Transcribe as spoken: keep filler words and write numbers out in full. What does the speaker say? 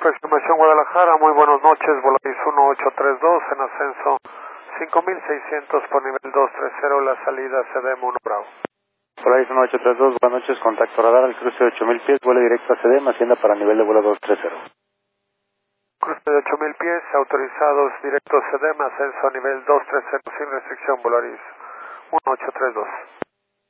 Aproximación Guadalajara, muy buenas noches, Volaris uno ocho tres dos, en ascenso cinco mil seiscientos por nivel dos tres cero, la salida C D M uno Bravo. Volaris uno ocho tres dos, buenas noches, contacto radar al cruce de ocho mil pies, vuelo directo a C D M, hacienda para nivel de vuelo dos tres cero. Cruce de ocho mil pies, autorizados directo C D M, ascenso a nivel dos tres cero sin restricción, Volaris uno ocho tres dos.